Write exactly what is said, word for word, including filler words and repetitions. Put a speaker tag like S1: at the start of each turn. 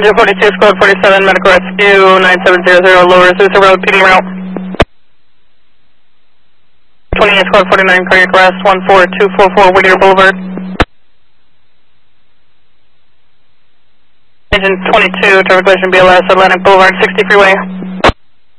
S1: Engine forty-two, Squad forty-seven, Medical Rescue nine seven zero zero, Lower Azusa Road, P D route. twenty-eight, Squad forty-nine, cardiac arrest, one four two four four, Whittier Boulevard. Engine twenty-two, traffic collision B L S, Atlantic Boulevard, sixty freeway.